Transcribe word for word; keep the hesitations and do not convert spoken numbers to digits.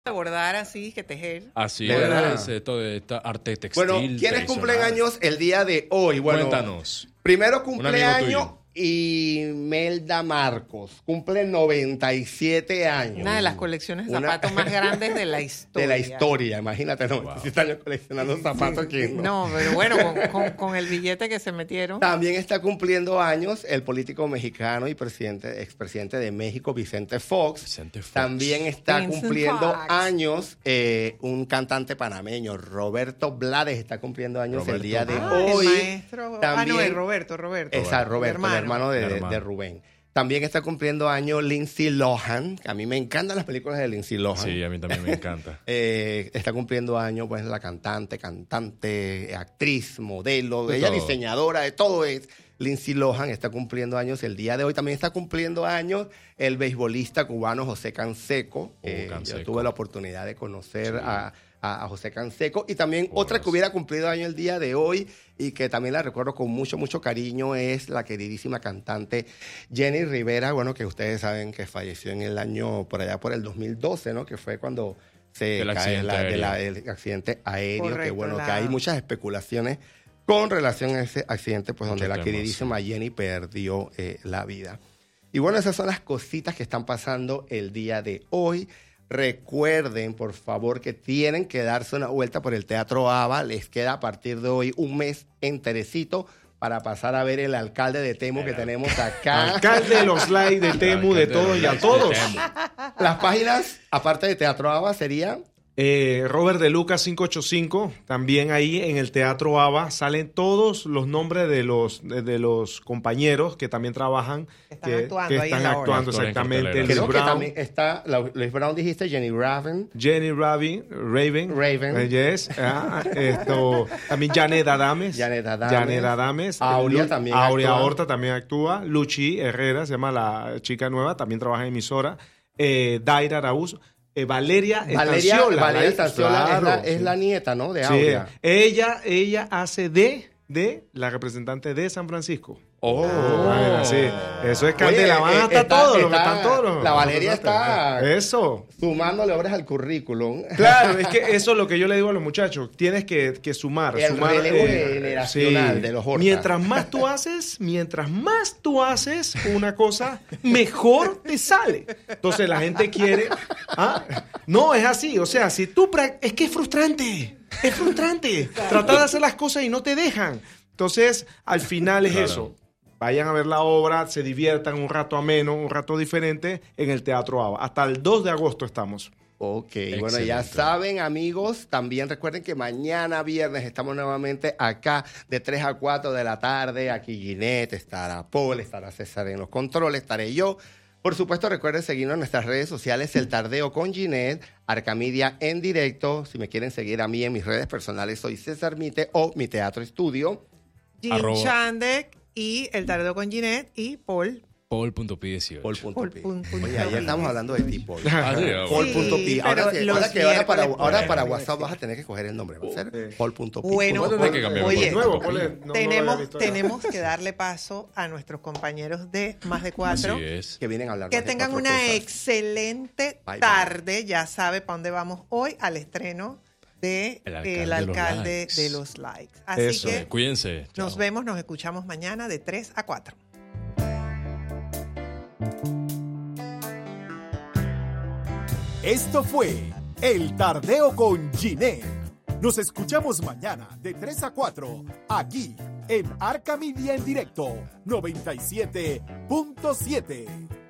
de bordar así, que tejer. Así De verdad. es, esto de esta arte textil. Bueno, ¿quiénes cumplen tradicional? años el día de hoy? Bueno, Cuéntanos. primero Un amigo cumpleaños tuyo. Imelda Marcos. Cumple noventa y siete años. Una de las colecciones de Una- zapatos más grandes de la historia. De la historia, imagínate, noventa y siete años coleccionando zapatos. ¿Quién no? No, pero bueno, con, con- con el billete que se metieron. También está cumpliendo años el político mexicano y presidente, expresidente de México, Vicente Fox. Vicente Fox. También está Vincent cumpliendo Fox. años eh, un cantante panameño, Roberto Blades, está cumpliendo años Roberto el día de Ah, hoy. el maestro. Ah, no, También- es Roberto, Roberto. Esa, Roberto, el hermano, de, El hermano. de Rubén. También está cumpliendo años Lindsay Lohan, que a mí me encantan las películas de Lindsay Lohan. Sí, a mí también me encanta. Eh, está cumpliendo años, pues, la cantante, cantante, actriz, modelo, De ella todo. diseñadora, de todo es. Lindsay Lohan está cumpliendo años el día de hoy. También está cumpliendo años el beisbolista cubano José Canseco. Eh, yo Canseco. tuve la oportunidad de conocer Sí. a, a- a José Canseco. Y también Porras. otra que hubiera cumplido año el día de hoy y que también la recuerdo con mucho, mucho cariño es la queridísima cantante Jenny Rivera, bueno, que ustedes saben que falleció en el año, por allá por el dos mil doce, ¿no? Que fue cuando se Del cae accidente la- de aéreo. la- el accidente aéreo, que Correcto, bueno, la- que hay muchas especulaciones con relación a ese accidente, pues donde Muchos la temas, queridísima Jenny perdió eh, la vida. Y bueno, esas son las cositas que están pasando el día de hoy. Recuerden, por favor, que tienen que darse una vuelta por el Teatro Ava. Les queda a partir de hoy un mes enterecito para pasar a ver el alcalde de Temu que tenemos acá. Alcalde de los likes, de Temu, de Alcalde todo los y a likes de todos. Temu. Las páginas, aparte de Teatro Ava, serían... Eh, Robert de Lucas cinco ocho cinco, también ahí en el Teatro Ava salen todos los nombres de los de, de los compañeros que también traban, Están que, actuando que ahí en están la obra. actuando Actúan en exactamente. cartelera. Luis Creo que Brown, también está, la- Luis Brown dijiste, Jenny Raven, Jenny Raven, Raven, Raven. eh, yes, ah, esto, también Janet Adames, Janet Adames. Janet Adames, Aurea Lu- también Aurea actúa. Horta también actúa, Luchi Herrera, se llama la chica nueva, también trabaja en emisora, eh, Daira Araúz, eh, Valeria Valeria, Estanciola, Valeria la- Estanciola es, claro, la, es sí. la nieta, ¿no? De Sí, Aurea. ella, ella hace de, de la representante de San Francisco. Oh. Ah, sí. Eso es Oye, candela. Van eh, a estar está- todos, los que está- están todos. los- la los Valeria representantes. está- Eso. Sumándole obras al currículum. Claro, es que eso es lo que yo le digo a los muchachos. Tienes que, que sumar. El sumar, relevo generacional de los Horta. Mientras más tú haces, mientras más tú haces una cosa, mejor te sale. Entonces la gente quiere. ¿Ah? No, es así. O sea, si tú. prac- Es que es frustrante. Es frustrante. Tratar de hacer las cosas y no te dejan. Entonces, al final es Claro. eso. Vayan a ver la obra, se diviertan un rato ameno, un rato diferente en el Teatro Ava. Hasta el dos de agosto estamos. Ok, bueno, ya Excelente. saben, amigos, también recuerden que mañana viernes estamos nuevamente acá de tres a cuatro de la tarde. Aquí Ginette, estará Paul, estará César en los controles, estaré yo. Por supuesto, recuerden seguirnos en nuestras redes sociales, El Tardeo con Ginette, Arcamedia en directo. Si me quieren seguir a mí en mis redes personales, soy César Mite o Mi Teatro Estudio. Jim Arroba. Chandek y El Tardeo con Ginette y Paul. Paul punto P dieciocho. Paul punto Paul pi. punto pi. Oye, ayer estamos hablando de ti, Paul. Ah, sí, ah, bueno. Paul punto pi. Sí, Ahora, pero que, los ahora que ahora para, miércoles, ahora bueno, para bueno, WhatsApp sí. vas a tener que coger el nombre. Va a ser Sí. Paul punto pi. Bueno, Voy a tener que cambiar oye, el Nuevo, punto pi. ponle- no- no lo había tenemos, visto. tenemos que darle paso a nuestros compañeros de Más de Cuatro. Así es. Que vienen a hablar Que más de tengan cuatro una cosas. excelente Bye, bye. tarde. Ya sabe para dónde vamos hoy, al estreno de El El alcalde alcalde, de los de, likes. los likes. Así Eso. que Cuídense. nos Chao. vemos, nos escuchamos mañana de tres a cuatro. Esto fue El Tardeo con Ginette. Nos escuchamos mañana de tres a cuatro aquí en Arca Media en directo noventa y siete punto siete.